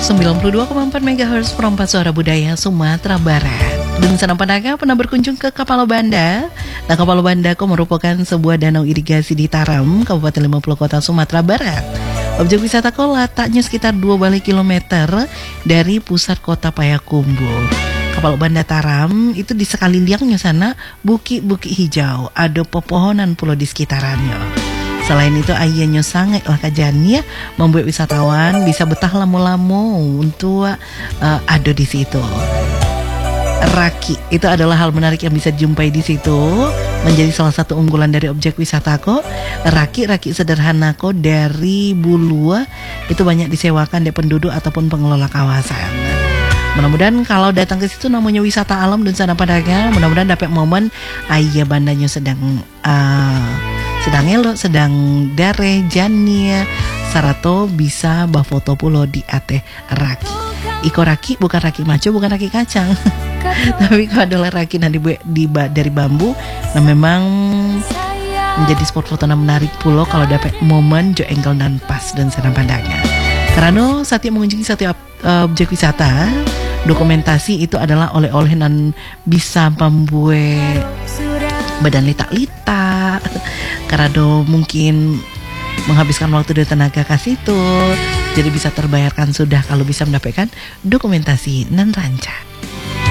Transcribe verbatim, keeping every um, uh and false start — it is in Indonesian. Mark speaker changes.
Speaker 1: sembilan puluh dua koma empat megahertz perempat suara budaya Sumatera Barat. Dan sana Pandaga pernah berkunjung ke Kapalo Banda. Nah, Kapalo Banda merupakan sebuah danau irigasi di Taram, Kabupaten lima puluh Kota Sumatera Barat. Objek wisata ko letaknya sekitar dua balik kilometer dari pusat kota Payakumbuh. Kapalo Banda Taram itu di sekelilingnya sana bukit-bukit hijau, ada pepohonan pulau di sekitarannya. Selain itu ayahnya sangat lah kajannya membuat wisatawan bisa betah lama-lama untuk uh, ada di situ. Raki itu adalah hal menarik yang bisa dijumpai di situ, menjadi salah satu unggulan dari objek wisata ko. Raki-raki sederhana ko dari Bulua itu banyak disewakan dari penduduk ataupun pengelola kawasan. Mudah-mudahan kalau datang ke situ namanya wisata alam dan sana padanya, mudah-mudahan dapat momen ayah bandanya sedang uh, sedang elok, sedang dare jania sarato bisa bafoto pulo di ate raki. Iko raki bukan raki maco, bukan raki kacang. Tapi kalau adalah raki nah di, di, dari bambu, nah memang menjadi spot foto yang menarik pulo kalau dapat momen jo angle dan pas dan sana pandangnya. Karena saat yang mengunjungi satu objek wisata, dokumentasi itu adalah oleh-oleh dan bisa membuat badan litak-litak. Karena mungkin menghabiskan waktu dan tenaga ke situ, jadi bisa terbayarkan sudah kalau bisa mendapatkan dokumentasi nan ranca.